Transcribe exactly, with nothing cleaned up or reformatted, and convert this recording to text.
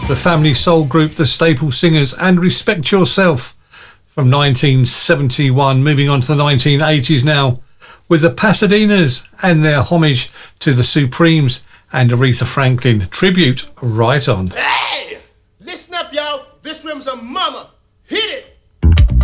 the family soul group The Staple Singers and Respect Yourself from nineteen seventy-one. Moving on to the nineteen eighties now with the Pasadenas and their homage to the Supremes and Aretha Franklin tribute, Right On.